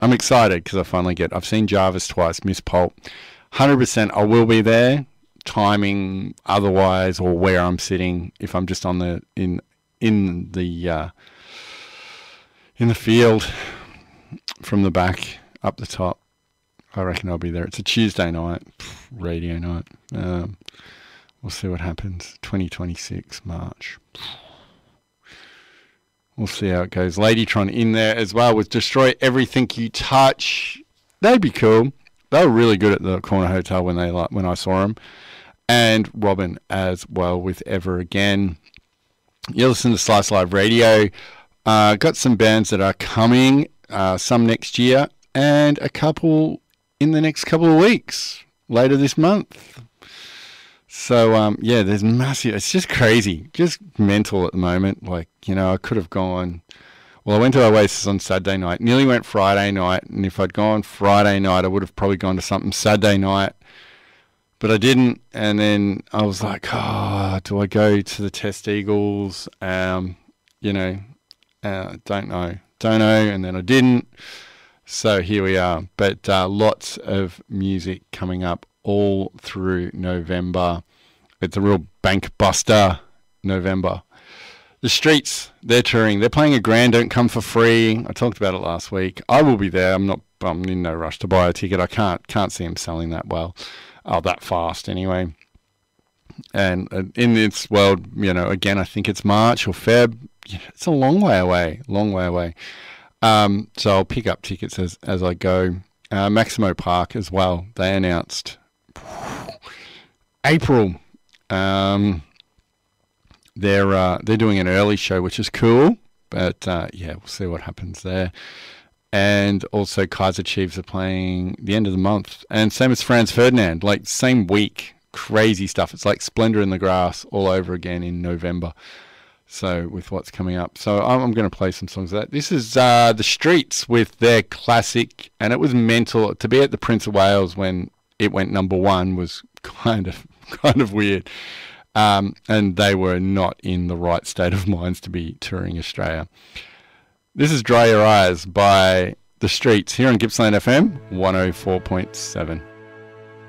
I'm excited because I've seen Jarvis twice, Miss Pulp. 100% I will be there, timing otherwise or where I'm sitting, if I'm just on the in the field from the back up the top. I reckon I'll be there. It's a Tuesday night, radio night. We'll see what happens. 2026 March. We'll see how it goes. Ladytron in there as well with Destroy Everything You Touch. They'd be cool. They were really good at the Corner Hotel when I saw them. And Robin as well with Ever Again. You listen to Slice Live Radio. Got some bands that are coming, some next year, and a couple in the next couple of weeks, later this month. So, there's massive, it's just crazy, just mental at the moment. Like, I could have gone, I went to Oasis on Saturday night, nearly went Friday night, and if I'd gone Friday night, I would have probably gone to something Saturday night, but I didn't, and then I was like, do I go to the Test Eagles? Don't know, and then I didn't. So here we are. But lots of music coming up all through November. It's a real bank buster November. The Streets, they're touring. They're playing a grand, don't come for free. I talked about it last week. I will be there. I'm in no rush to buy a ticket. I can't see them selling that well. That fast anyway. And in this world, again, I think it's March or Feb. It's a long way away. So I'll pick up tickets as I go. Maximo Park as well. They announced April. They're doing an early show, which is cool. But we'll see what happens there. And also Kaiser Chiefs are playing the end of the month. And same as Franz Ferdinand, like same week. Crazy stuff. It's like Splendor in the Grass all over again in November. So with what's coming up. So I'm going to play some songs of that. This is The Streets with their classic. And it was mental. To be at the Prince of Wales when it went number one was kind of weird. And they were not in the right state of minds to be touring Australia. This is Dry Your Eyes by The Streets here on Gippsland FM 104.7.